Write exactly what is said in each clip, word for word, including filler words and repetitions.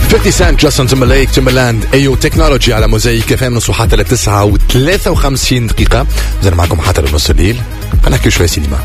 خمسين سنت، جاستن تيمبرليك، تيمبرلاند، ايو تكنولوجي على موزايك اف ام. نص حتى لتسعة وثلاثة وخمسين دقيقة. زين معكم حتى لنص الليل. نحكي شوية سينما.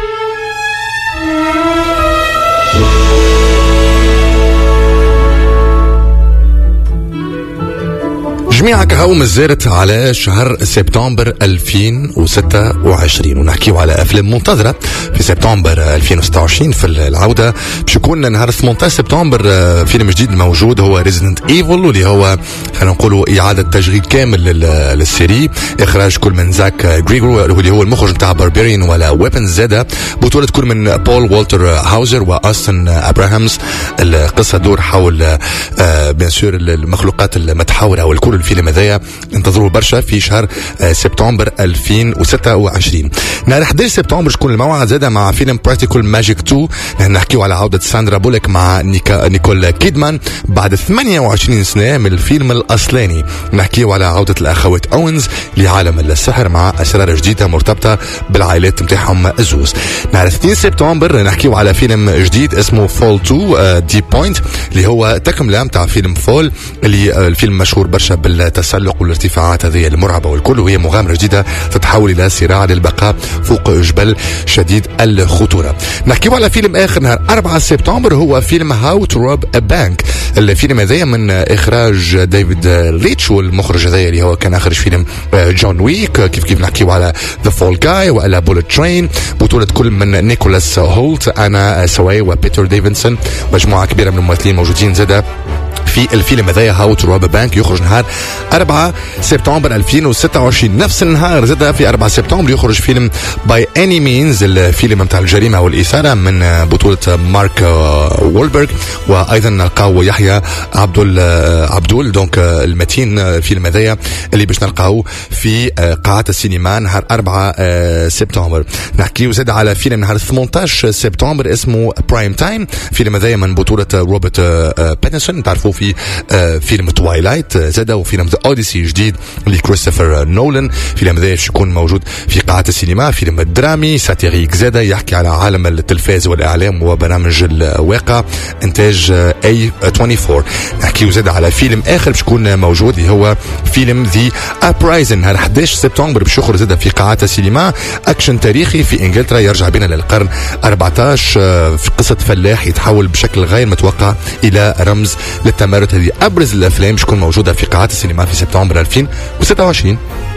جميعك هاو مزارت على شهر سبتمبر ألفين وستة وعشرين، ونحكيو على أفلام منتظرة في سبتمبر ألفين وستة وعشرين. في العودة باش يكون نهار ثمانية عشر سبتمبر فيلم جديد موجود، هو ريزيدنت ايفل، واللي هو خلينا نقولوا إعادة تشغيل كامل للسيري، إخراج كل من زاك غريغور اللي هو المخرج نتاع باربيرين ولا ويبنز، زادا بطولة كل من بول والتر هاوزر وأستن أبراهامز. القصة دور حول بيان سور المخلوقات المتحورة والكل. الفيلم هذايا انتظروه برشا في شهر سبتمبر ألفين وستة وعشرين. نهار أحد عشر سبتمبر شكون الموعد زادا مع فيلم براكتيكال ماجيك اثنين. نحكيو على عودة ساندرا بوليك مع نيكا نيكول كيدمان بعد ثمانية وعشرين سنة من الفيلم الأصلاني. نحكيو على عودة الأخوات أوينز لعالم السحر مع أسرار جديدة مرتبطة بالعائلات متاعهم الزوز. نهار اثنين سبتمبر نحكيو على فيلم جديد اسمه فول اثنين دي بوينت، اللي هو تكملة متاع فيلم فول، اللي الفيلم مشهور برشا بالتسلق والارتفاعات هذه المرعبة والكل، وهي مغامرة جديدة تتحول إلى صراع للبقاء فوق جبل شديد الخطورة. نحكيو على فيلم آخر نهار أربعة سبتمبر، هو فيلم هاو تو روب ا بانك. الفيلم هذا من إخراج ديفيد ليتش، والمخرج هذا اللي هو كان أخرج فيلم جون ويك. كيف كيف نحكيو على ذا فول جاي وعلى بولت ترين، بطولة كل من نيكولاس هولت، أنا سواي وبيتر ديفنسون، مجموعة كبيرة من الممثلين موجودين زادا في الفيلم هذايا هاو تو روب ا بانك. يخرج نهار أربعة سبتمبر ألفين وستة وعشرين. نفس النهار زاد في أربعة سبتمبر يخرج فيلم باي اني مينز، الفيلم نتاع الجريمه والاثاره من بطوله مارك وولبرغ، وايضا نلقاو يحيى عبدول عبدول دونك المتين. الفيلم هذايا اللي باش نلقاوه في قاعات السينما نهار أربعة سبتمبر. نحكيو زاد على فيلم نهار ثمانية عشر سبتمبر اسمه برايم تايم. فيلم هذايا من بطوله روبرت باتنسون، تعرفوه في فيلم توايلايت زادا، وفيلم ذا اوديسي جديد لكريستوفر نولان. فيلم ذا يكون موجود في قاعة السينما، فيلم درامي ساتيريك زادا يحكي على عالم التلفاز والإعلام وبرامج الواقع، إنتاج اي أربعة وعشرين. نحكيو زادا على فيلم آخر باش يكون موجود، اللي هو فيلم ذا أبرايزن. نهار أحد عشر سبتمبر باش يخرج زادا في قاعة السينما، أكشن تاريخي في إنجلترا يرجع بنا للقرن أربعة عشر، في قصة فلاح يتحول بشكل غير متوقع إلى رمز للتمرد. هذه أبرز الأفلام باش تكون موجودة في قاعات السينما في سبتمبر ألفين وستة وعشرين.